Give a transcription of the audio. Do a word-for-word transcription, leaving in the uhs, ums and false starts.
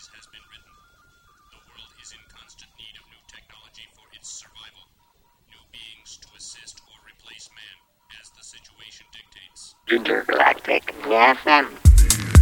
has been written. The world is in constant need of new technology for its survival. New beings to assist or replace man as the situation dictates. Intergalactic F M.